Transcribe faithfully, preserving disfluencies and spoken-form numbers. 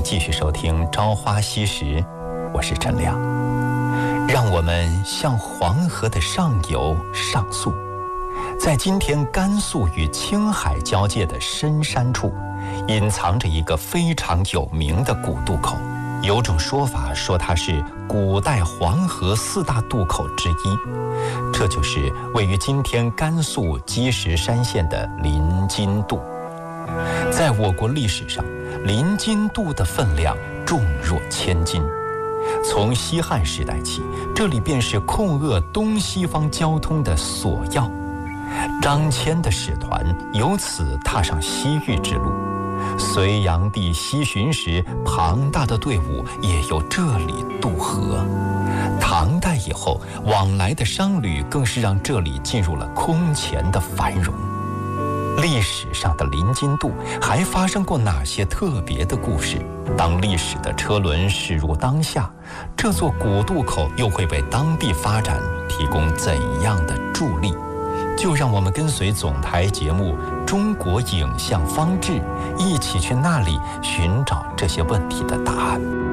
继续收听《朝花夕拾》，我是陈亮。让我们向黄河的上游上溯，在今天甘肃与青海交界的深山处，隐藏着一个非常有名的古渡口。有种说法说它是古代黄河四大渡口之一，这就是位于今天甘肃积石山县的临津渡。在我国历史上，临津渡的分量重若千斤。从西汉时代起，这里便是控扼东西方交通的索要。张骞的使团由此踏上西域之路。隋炀帝西巡时，庞大的队伍也由这里渡河。唐代以后，往来的商旅更是让这里进入了空前的繁荣。历史上的临津渡还发生过哪些特别的故事？当历史的车轮驶入当下，这座古渡口又会为当地发展提供怎样的助力？就让我们跟随总台节目《中国影像方志》，一起去那里寻找这些问题的答案。